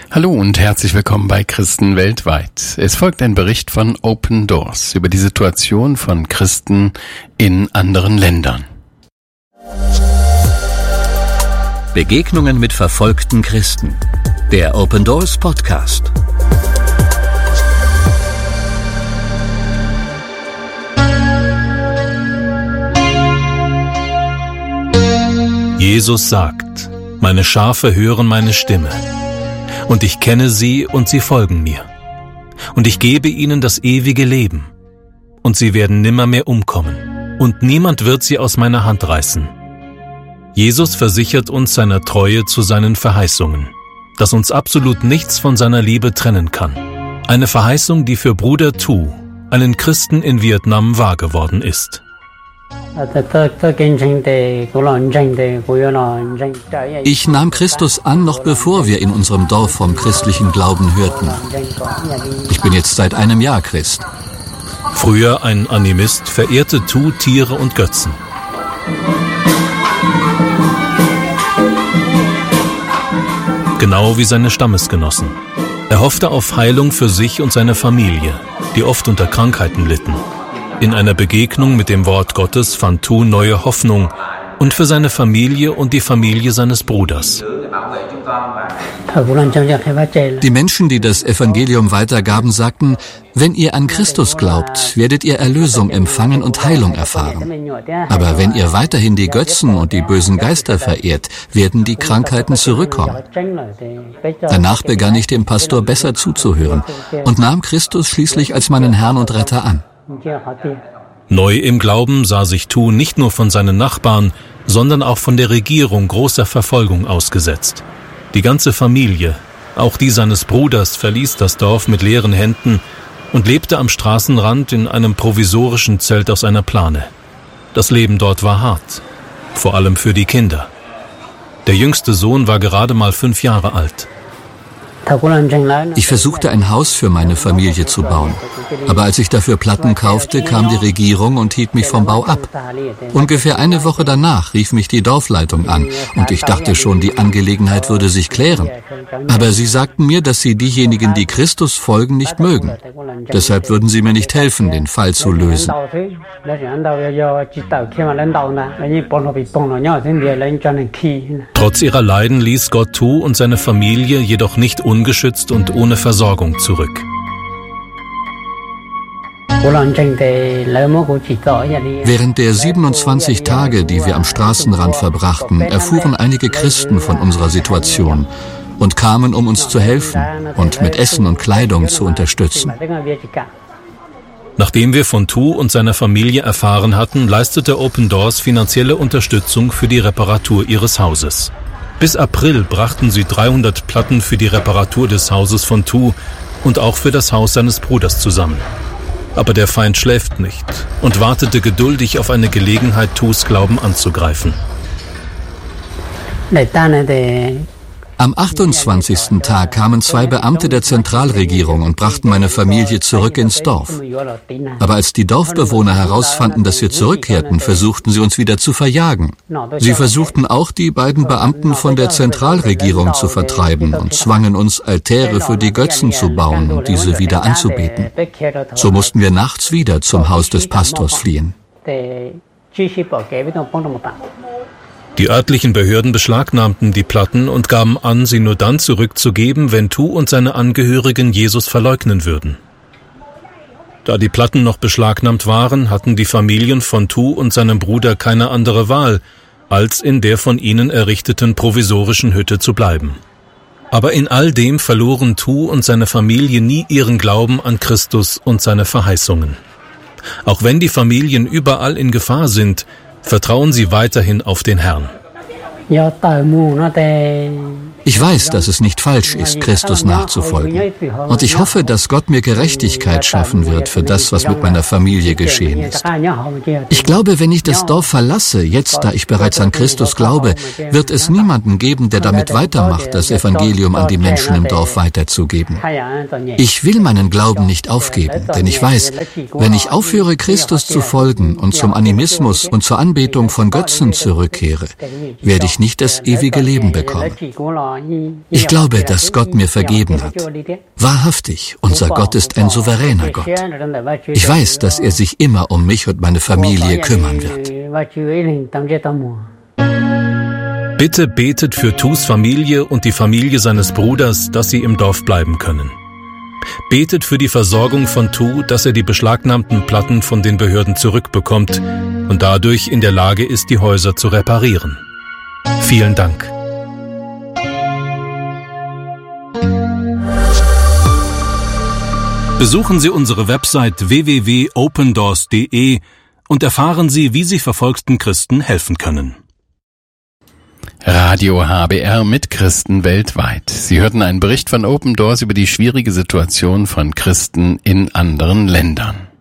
Hallo und herzlich willkommen bei Christen weltweit. Es folgt ein Bericht von Open Doors über die Situation von Christen in anderen Ländern. Begegnungen mit verfolgten Christen. Der Open Doors Podcast. Jesus sagt: Meine Schafe hören meine Stimme. Und ich kenne sie und sie folgen mir. Und ich gebe ihnen das ewige Leben. Und sie werden nimmermehr umkommen. Und niemand wird sie aus meiner Hand reißen. Jesus versichert uns seiner Treue zu seinen Verheißungen, dass uns absolut nichts von seiner Liebe trennen kann. Eine Verheißung, die für Bruder Tu, einen Christen in Vietnam, wahr geworden ist. Ich nahm Christus an, noch bevor wir in unserem Dorf vom christlichen Glauben hörten. Ich bin jetzt seit einem Jahr Christ. Früher ein Animist, verehrte Tu Tiere und Götzen. Genau wie seine Stammesgenossen. Er hoffte auf Heilung für sich und seine Familie, die oft unter Krankheiten litten. In einer Begegnung mit dem Wort Gottes fand Tu neue Hoffnung und für seine Familie und die Familie seines Bruders. Die Menschen, die das Evangelium weitergaben, sagten: Wenn ihr an Christus glaubt, werdet ihr Erlösung empfangen und Heilung erfahren. Aber wenn ihr weiterhin die Götzen und die bösen Geister verehrt, werden die Krankheiten zurückkommen. Danach begann ich dem Pastor besser zuzuhören und nahm Christus schließlich als meinen Herrn und Retter an. Neu im Glauben sah sich Tu nicht nur von seinen Nachbarn, sondern auch von der Regierung großer Verfolgung ausgesetzt. Die ganze Familie, auch die seines Bruders, verließ das Dorf mit leeren Händen und lebte am Straßenrand in einem provisorischen Zelt aus einer Plane. Das Leben dort war hart, vor allem für die Kinder. Der jüngste Sohn war gerade mal 5 Jahre alt. Ich versuchte, ein Haus für meine Familie zu bauen. Aber als ich dafür Platten kaufte, kam die Regierung und hielt mich vom Bau ab. Ungefähr eine Woche danach rief mich die Dorfleitung an und ich dachte schon, die Angelegenheit würde sich klären. Aber sie sagten mir, dass sie diejenigen, die Christus folgen, nicht mögen. Deshalb würden sie mir nicht helfen, den Fall zu lösen. Trotz ihrer Leiden ließ Gott Tu und seine Familie jedoch nicht ungeschützt und ohne Versorgung zurück. Während der 27 Tage, die wir am Straßenrand verbrachten, erfuhren einige Christen von unserer Situation und kamen, um uns zu helfen und mit Essen und Kleidung zu unterstützen. Nachdem wir von Tu und seiner Familie erfahren hatten, leistete Open Doors finanzielle Unterstützung für die Reparatur ihres Hauses. Bis April brachten sie 300 Platten für die Reparatur des Hauses von Tu und auch für das Haus seines Bruders zusammen. Aber der Feind schläft nicht und wartete geduldig auf eine Gelegenheit, Tus Glauben anzugreifen. Am 28. Tag kamen 2 Beamte der Zentralregierung und brachten meine Familie zurück ins Dorf. Aber als die Dorfbewohner herausfanden, dass wir zurückkehrten, versuchten sie uns wieder zu verjagen. Sie versuchten auch, die beiden Beamten von der Zentralregierung zu vertreiben und zwangen uns, Altäre für die Götzen zu bauen und diese wieder anzubeten. So mussten wir nachts wieder zum Haus des Pastors fliehen. Die örtlichen Behörden beschlagnahmten die Platten und gaben an, sie nur dann zurückzugeben, wenn Tu und seine Angehörigen Jesus verleugnen würden. Da die Platten noch beschlagnahmt waren, hatten die Familien von Tu und seinem Bruder keine andere Wahl, als in der von ihnen errichteten provisorischen Hütte zu bleiben. Aber in all dem verloren Tu und seine Familie nie ihren Glauben an Christus und seine Verheißungen. Auch wenn die Familien überall in Gefahr sind, vertrauen Sie weiterhin auf den Herrn. Ich weiß, dass es nicht falsch ist, Christus nachzufolgen. Und ich hoffe, dass Gott mir Gerechtigkeit schaffen wird für das, was mit meiner Familie geschehen ist. Ich glaube, wenn ich das Dorf verlasse, jetzt da ich bereits an Christus glaube, wird es niemanden geben, der damit weitermacht, das Evangelium an die Menschen im Dorf weiterzugeben. Ich will meinen Glauben nicht aufgeben, denn ich weiß, wenn ich aufhöre, Christus zu folgen und zum Animismus und zur Anbetung von Götzen zurückkehre, werde ich nicht das ewige Leben bekommen. Ich glaube, dass Gott mir vergeben hat. Wahrhaftig, unser Gott ist ein souveräner Gott. Ich weiß, dass er sich immer um mich und meine Familie kümmern wird. Bitte betet für Tus Familie und die Familie seines Bruders, dass sie im Dorf bleiben können. Betet für die Versorgung von Tu, dass er die beschlagnahmten Platten von den Behörden zurückbekommt und dadurch in der Lage ist, die Häuser zu reparieren. Vielen Dank. Besuchen Sie unsere Website www.opendoors.de und erfahren Sie, wie Sie verfolgten Christen helfen können. Radio HBR mit Christen weltweit. Sie hörten einen Bericht von Open Doors über die schwierige Situation von Christen in anderen Ländern.